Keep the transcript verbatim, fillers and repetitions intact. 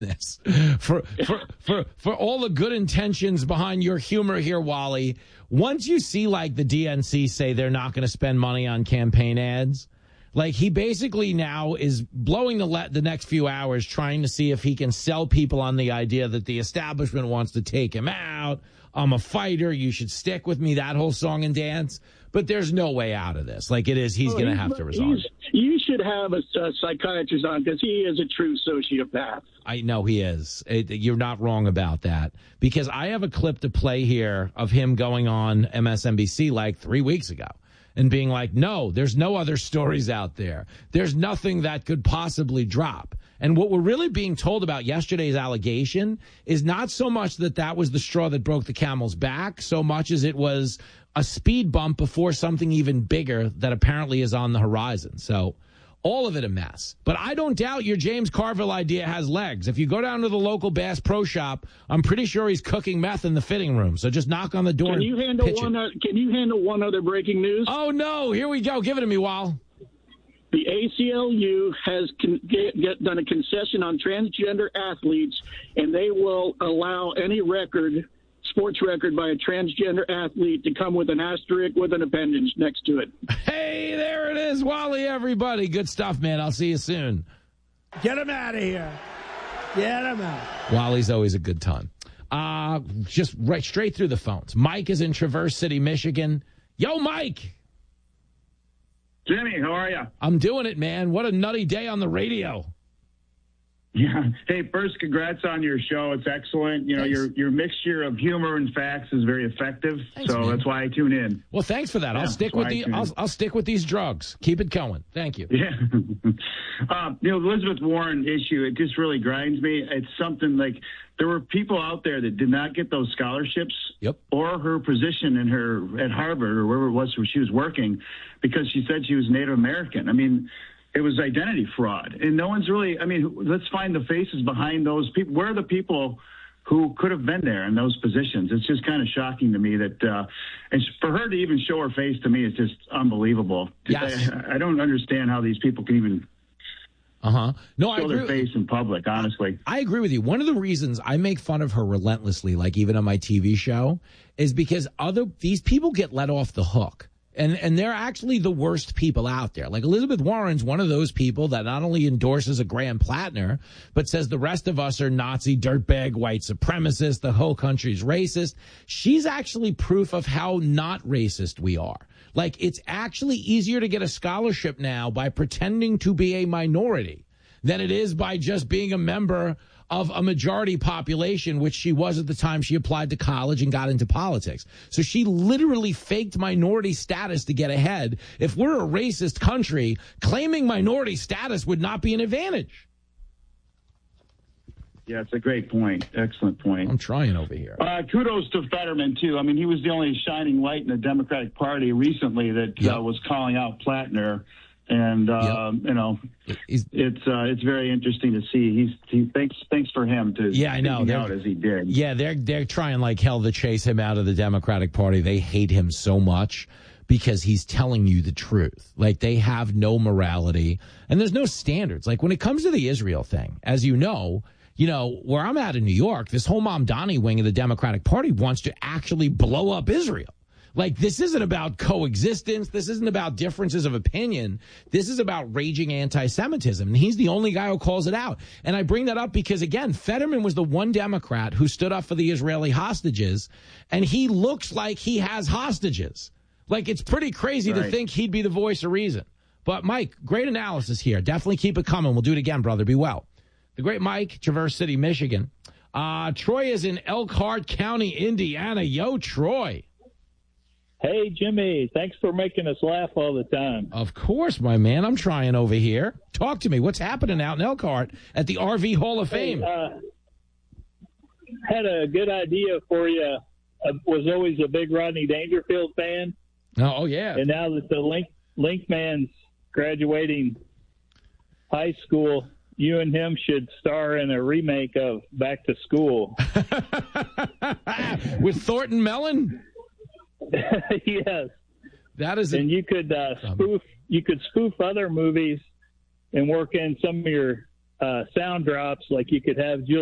this. For, for, for, for all the good intentions behind your humor here, Wally, once you see like the D N C say they're not going to spend money on campaign ads, like he basically now is blowing the le- the next few hours trying to see if he can sell people on the idea that the establishment wants to take him out. I'm a fighter. You should stick with me. That whole song and dance. But there's no way out of this. Like it is, he's oh, going to have to resign. You should have a, a psychiatrist on because he is a true sociopath. I know he is. It, you're not wrong about that. Because I have a clip to play here of him going on M S N B C like three weeks ago and being like, no, there's no other stories out there. There's nothing that could possibly drop. And what we're really being told about yesterday's allegation is not so much that that was the straw that broke the camel's back, so much as it was a speed bump before something even bigger that apparently is on the horizon. So all of it a mess. But I don't doubt your James Carville idea has legs. If you go down to the local Bass Pro Shop, I'm pretty sure he's cooking meth in the fitting room. So just knock on the door. Can you handle one? Uh, can you handle one other breaking news? Oh no! Here we go. Give it to me, Wal. The A C L U has con- get, get done a concession on transgender athletes, and they will allow any record, sports record by a transgender athlete to come with an asterisk with an appendage next to it. Hey, there it is, Wally, everybody. Good stuff, man. I'll see you soon. Get him out of here. Get him out. Wally's always a good time. Uh, just right straight through the phones. Mike is in Traverse City, Michigan. Yo, Mike. Jimmy, how are you? I'm doing it, man. What a nutty day on the radio. Yeah. Hey, first, congrats on your show. It's excellent. You know, thanks. your your mixture of humor and facts is very effective. Thanks, so man. That's why I tune in. Well, thanks for that. Yeah, I'll stick with the I'll, I'll stick with these drugs. Keep it going. Thank you. Yeah. uh, you know, the Elizabeth Warren issue, it just really grinds me. It's something like there were people out there that did not get those scholarships yep. or her position in her at Harvard or wherever it was where she was working because she said she was Native American. I mean, it was identity fraud. And no one's really, I mean, let's find the faces behind those people. Where are the people who could have been there in those positions? It's just kind of shocking to me that, uh, and for her to even show her face to me is just unbelievable. Yes. I, I don't understand how these people can even Uh-huh. No, show I agree. their face in public, honestly. I agree with you. One of the reasons I make fun of her relentlessly, like even on my T V show, is because other these people get let off the hook. And and they're actually the worst people out there. Like Elizabeth Warren's one of those people that not only endorses a Graham Plattner, but says the rest of us are Nazi, dirtbag, white supremacists, the whole country's racist. She's actually proof of how not racist we are. Like, it's actually easier to get a scholarship now by pretending to be a minority than it is by just being a member of a majority population, which she was at the time she applied to college and got into politics. So she literally faked minority status to get ahead. If we're a racist country, claiming minority status would not be an advantage. Yeah, it's a great point. Excellent point. I'm trying over here. Uh, kudos to Fetterman, too. I mean, he was the only shining light in the Democratic Party recently that yep. uh, was calling out Plattner. And, uh, yep. you know, He's, it's uh, it's very interesting to see. He's he thanks thanks for him to yeah, I know. out as he did. Yeah, they're they're trying like hell to chase him out of the Democratic Party. They hate him so much because he's telling you the truth. Like, they have no morality and there's no standards. Like, when it comes to the Israel thing, as you know, you know, where I'm at in New York, this whole Mamdani wing of the Democratic Party wants to actually blow up Israel. Like, this isn't about coexistence. This isn't about differences of opinion. This is about raging anti-Semitism. And he's the only guy who calls it out. And I bring that up because, again, Fetterman was the one Democrat who stood up for the Israeli hostages, and he looks like he has hostages. Like, it's pretty crazy right. to think he'd be the voice of reason. But, Mike, great analysis here. Definitely keep it coming. We'll do it again, brother. Be well. The great Mike, Traverse City, Michigan. Uh, Troy is in Elkhart County, Indiana. Yo, Troy. Hey, Jimmy, thanks for making us laugh all the time. Of course, my man. I'm trying over here. Talk to me. What's happening out in Elkhart at the R V Hall of Fame? Hey, uh, had a good idea for you. I was always a big Rodney Dangerfield fan. Oh, oh yeah. And now that the Link, Link man's graduating high school, you and him should star in a remake of Back to School. With Thornton Mellon? Yes, that is, a, and you could uh, spoof. You could spoof other movies and work in some of your uh, sound drops, like you could have Julie